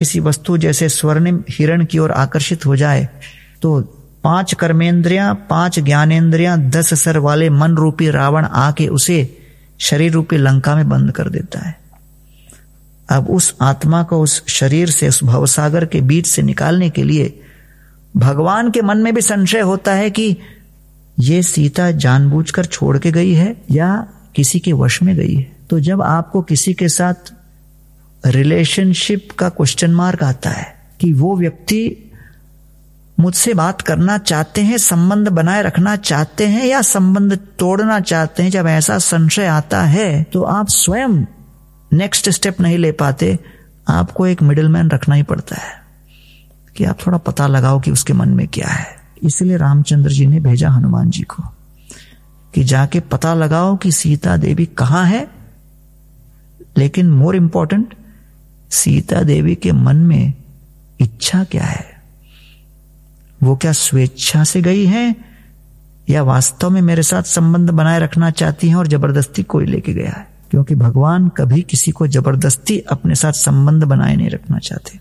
किसी वस्तु जैसे स्वर्णिम हिरण की ओर आकर्षित हो जाए तो 5 कर्मेंद्रियां, 5 ज्ञानेंद्रियां, 10 सर वाले मन रूपी रावण आके उसे शरीर रूपी लंका में बंद कर देता है। अब उस आत्मा को उस शरीर से, उस भवसागर के बीच से निकालने के लिए भगवान के मन में भी संशय होता है कि ये सीता जानबूझकर छोड़ के गई है या किसी के वश में गई है। तो जब आपको किसी के साथ रिलेशनशिप का क्वेश्चन मार्क आता है कि वो व्यक्ति मुझसे बात करना चाहते हैं, संबंध बनाए रखना चाहते हैं या संबंध तोड़ना चाहते हैं, जब ऐसा संशय आता है तो आप स्वयं नेक्स्ट स्टेप नहीं ले पाते। आपको एक मिडिलमैन रखना ही पड़ता है कि आप थोड़ा पता लगाओ कि उसके मन में क्या है। इसलिए रामचंद्र जी ने भेजा हनुमान जी को कि जाके पता लगाओ कि सीता देवी कहां है, लेकिन मोर इंपॉर्टेंट, सीता देवी के मन में इच्छा क्या है। वो क्या स्वेच्छा से गई हैं या वास्तव में मेरे साथ संबंध बनाए रखना चाहती हैं और जबरदस्ती कोई लेके गया है। क्योंकि भगवान कभी किसी को जबरदस्ती अपने साथ संबंध बनाए नहीं रखना चाहते।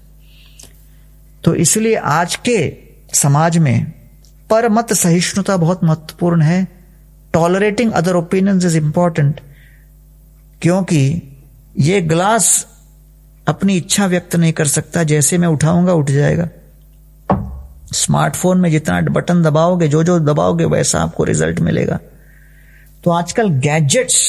तो इसलिए आज के समाज में परमत सहिष्णुता बहुत महत्वपूर्ण है। Tolerating other opinions is important, क्योंकि ये ग्लास अपनी इच्छा व्यक्त नहीं कर सकता। जैसे मैं उठाऊंगा उठ जाएगा। स्मार्टफोन में जितना बटन दबाओगे, जो जो दबाओगे वैसा आपको रिजल्ट मिलेगा। तो आजकल गैजेट्स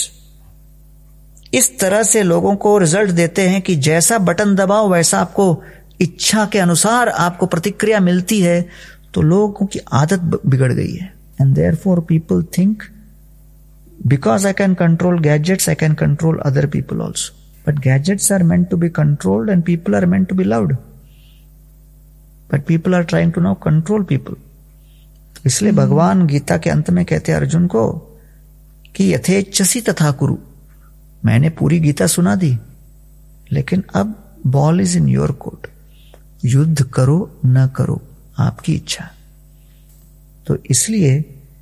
इस तरह से लोगों को रिजल्ट देते हैं कि जैसा बटन दबाओ वैसा आपको इच्छा के अनुसार आपको प्रतिक्रिया मिलती है। तो लोगों की आदत बिगड़ गई है। And therefore people think because I can control gadgets, I can control other people also. But gadgets are meant to be controlled and people are meant to be loved. But people are trying to now control people. इसलिए भगवान गीता के अंत में कहते हैं अर्जुन को कि यथेच्छसि तथा कुरु। मैंने पूरी गीता सुना दी, लेकिन अब ball is in your court. युद्ध करो न करो, आपकी इच्छा। तो इसलिए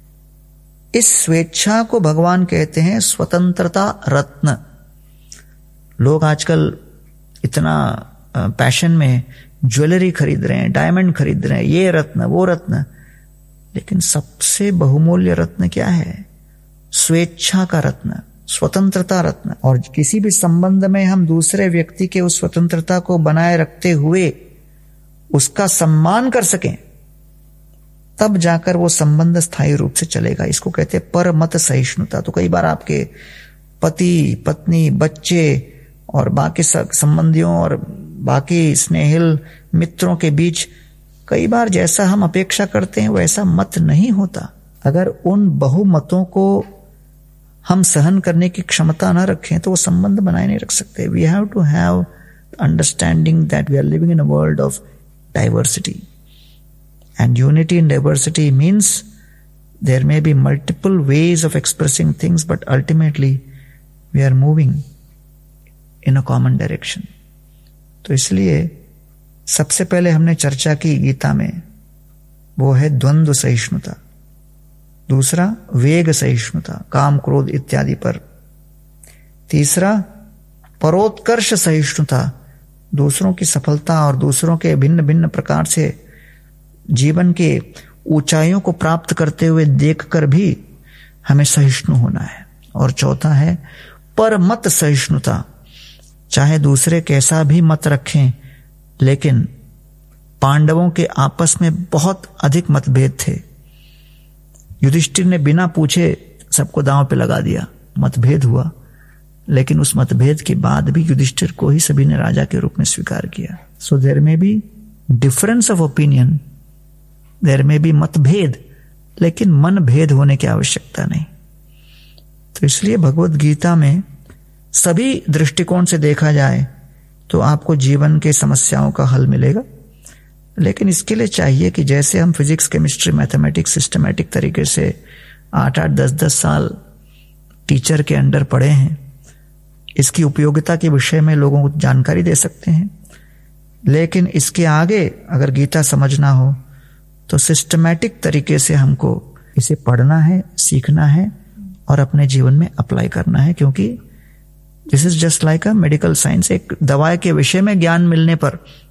इस स्वेच्छा को भगवान कहते हैं स्वतंत्रता रत्न। लोग आजकल इतना पैशन में ज्वेलरी खरीद रहे हैं, डायमंड खरीद रहे हैं, ये रत्न वो रत्न, लेकिन सबसे बहुमूल्य रत्न क्या है? स्वेच्छा का रत्न, स्वतंत्रता रत्न। और किसी भी संबंध में हम दूसरे व्यक्ति के उस स्वतंत्रता को बनाए रखते हुए उसका सम्मान कर सकें, तब जाकर वो संबंध स्थायी रूप से चलेगा। इसको कहते हैं परमत सहिष्णुता। तो कई बार आपके पति, पत्नी, बच्चे और बाकी संबंधियों और बाकी स्नेहिल मित्रों के बीच कई बार जैसा हम अपेक्षा करते हैं वैसा मत नहीं होता। अगर उन बहुमतों को हम सहन करने की क्षमता ना रखें तो वो संबंध बनाए नहीं रख सकते। We have to have understanding that we are living in a world of diversity, and unity in diversity means there may be multiple ways of expressing things, but ultimately we are moving in a common direction. तो इसलिए सबसे पहले हमने चर्चा की गीता में वो है द्वंद्व सहिष्णुता, दूसरा वेग सहिष्णुता, काम क्रोध इत्यादि पर, तीसरा परोत्कर्ष सहिष्णुता, दूसरों की सफलता और दूसरों के भिन्न भिन्न प्रकार से जीवन के ऊंचाइयों को प्राप्त करते हुए देखकर भी हमें सहिष्णु होना है। और चौथा है परमत सहिष्णुता, चाहे दूसरे कैसा भी मत रखें, लेकिन पांडवों के आपस में बहुत अधिक मतभेद थे। युधिष्ठिर ने बिना पूछे सबको दांव पे लगा दिया, मतभेद हुआ, लेकिन उस मतभेद के बाद भी युधिष्ठिर को ही सभी ने राजा के रूप में स्वीकार किया। सो देयर में B difference of opinion, there में बी मतभेद, लेकिन मन भेद होने की आवश्यकता नहीं। तो इसलिए भगवत गीता में सभी दृष्टिकोण से देखा जाए तो आपको जीवन के समस्याओं का हल मिलेगा। लेकिन इसके लिए चाहिए कि जैसे हम फिजिक्स, केमिस्ट्री, मैथमेटिक्स सिस्टमैटिक तरीके से 8-8, 10-10 साल टीचर के अंडर पढ़े हैं, इसकी उपयोगिता के विषय में लोगों को जानकारी दे सकते हैं। लेकिन इसके आगे अगर गीता समझना हो तो सिस्टमैटिक तरीके से हमको इसे पढ़ना है, सीखना है और अपने जीवन में अप्लाई करना है। क्योंकि this is just like a medical science. एक दवा के विषय में ज्ञान मिलने पर